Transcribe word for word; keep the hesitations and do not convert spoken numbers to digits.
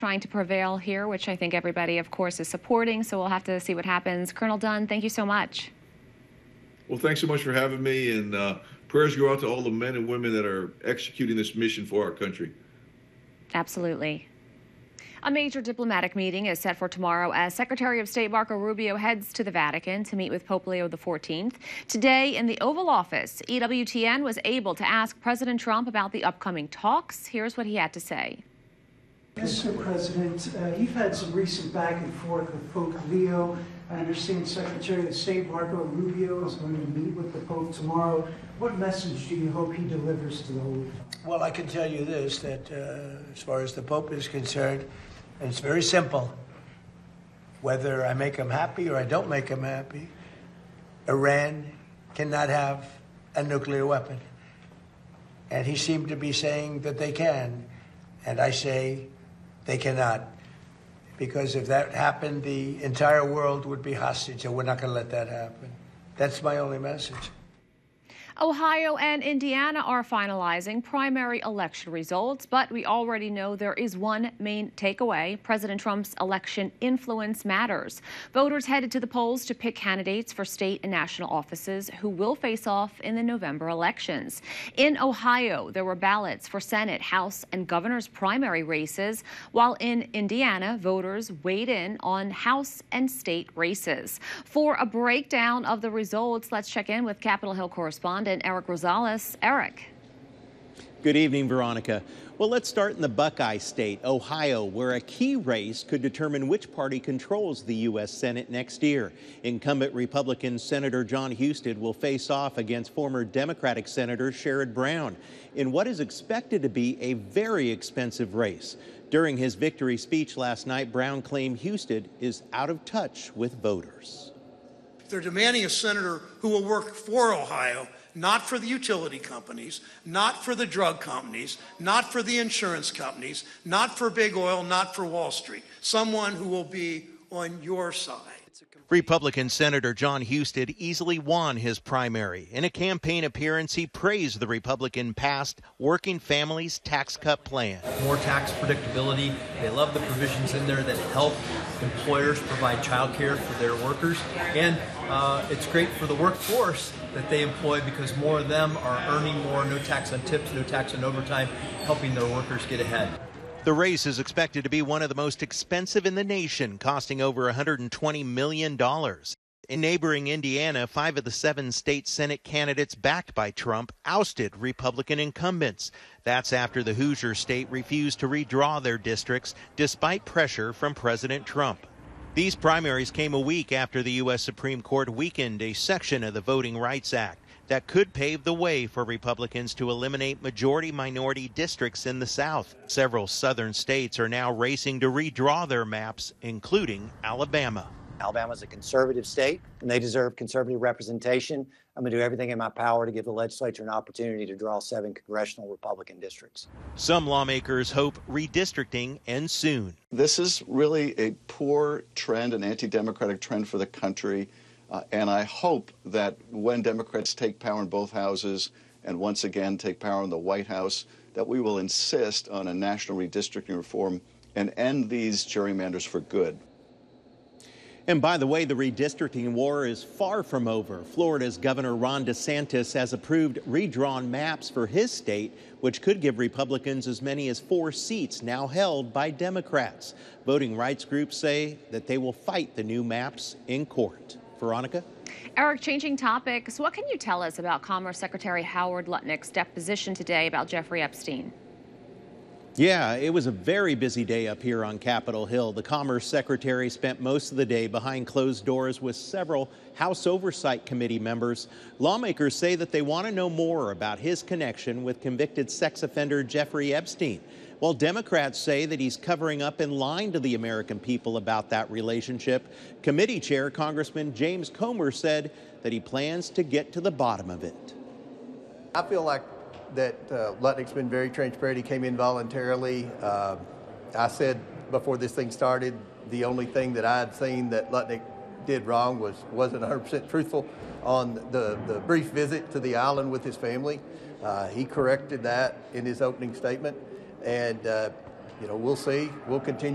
trying to prevail here, which I think everybody, of course, is supporting. So we'll have to see what happens. Colonel Dunn, thank you so much. Well, thanks so much for having me, and uh, prayers go out to all the men and women that are executing this mission for our country. Absolutely. A major diplomatic meeting is set for tomorrow as Secretary of State Marco Rubio heads to the Vatican to meet with Pope Leo the fourteenth. Today in the Oval Office, E W T N was able to ask President Trump about the upcoming talks. Here's what he had to say. Mister President, uh, you've had some recent back and forth with Pope Leo. I understand Secretary of State Marco Rubio is going to meet with the Pope tomorrow. What message do you hope he delivers to the Holy Father? Well, I can tell you this, that uh, as far as the Pope is concerned, it's very simple. Whether I make him happy or I don't make him happy, Iran cannot have a nuclear weapon. And he seemed to be saying that they can. And I say they cannot. Because if that happened, the entire world would be hostage, and we're not going to let that happen. That's my only message. Ohio and Indiana are finalizing primary election results, but we already know there is one main takeaway. President Trump's election influence matters. Voters headed to the polls to pick candidates for state and national offices who will face off in the November elections. In Ohio, there were ballots for Senate, House, and governor's primary races, while in Indiana, voters weighed in on House and state races. For a breakdown of the results, let's check in with Capitol Hill correspondent Eric Rosales. Eric. Good evening, Veronica. Well, let's start in the Buckeye State, Ohio, where a key race could determine which party controls the U S Senate next year. Incumbent Republican Senator Jon Husted will face off against former Democratic Senator Sherrod Brown in what is expected to be a very expensive race. During his victory speech last night, Brown claimed Husted is out of touch with voters. They're demanding a senator who will work for Ohio, not for the utility companies, not for the drug companies, not for the insurance companies, not for big oil, not for Wall Street. Someone who will be on your side. Republican Senator Jon Husted easily won his primary. In a campaign appearance, he praised the Republican-passed Working Families Tax Cut Plan. More tax predictability. They love the provisions in there that help employers provide child care for their workers. And uh, it's great for the workforce that they employ because more of them are earning more, no tax on tips, no tax on overtime, helping their workers get ahead. The race is expected to be one of the most expensive in the nation, costing over one hundred twenty million dollars. In neighboring Indiana, five of the seven state Senate candidates backed by Trump ousted Republican incumbents. That's after the Hoosier state refused to redraw their districts despite pressure from President Trump. These primaries came a week after the U S Supreme Court weakened a section of the Voting Rights Act that could pave the way for Republicans to eliminate majority-minority districts in the South. Several southern states are now racing to redraw their maps, including Alabama. Alabama's a conservative state, and they deserve conservative representation. I'm going to do everything in my power to give the legislature an opportunity to draw seven congressional Republican districts. Some lawmakers hope redistricting ends soon. This is really a poor trend, an anti-democratic trend for the country. Uh, and I hope that when Democrats take power in both houses and once again take power in the White House, that we will insist on a national redistricting reform and end these gerrymanders for good. And by the way, the redistricting war is far from over. Florida's Governor Ron DeSantis has approved redrawn maps for his state, which could give Republicans as many as four seats now held by Democrats. Voting rights groups say that they will fight the new maps in court. Veronica? Eric, changing topics, what can you tell us about Commerce Secretary Howard Lutnick's deposition today about Jeffrey Epstein? Yeah, it was a very busy day up here on Capitol Hill. The Commerce Secretary spent most of the day behind closed doors with several House Oversight Committee members. Lawmakers say that they want to know more about his connection with convicted sex offender Jeffrey Epstein, while Democrats say that he's covering up and lying to the American people about that relationship. Committee Chair Congressman James Comer said that he plans to get to the bottom of it. I feel like that uh, Lutnick's been very transparent. He came in voluntarily. Uh, I said before this thing started, the only thing that I had seen that Lutnick did wrong was wasn't one hundred percent truthful on the, the brief visit to the island with his family. Uh, he corrected that in his opening statement. And, uh, you know, we'll see. We'll continue.